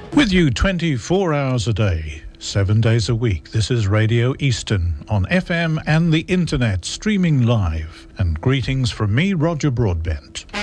With you 24 hours a day, 7 days a week. This is Radio Eastern on FM and the internet, streaming live. And greetings from me, Roger Broadbent.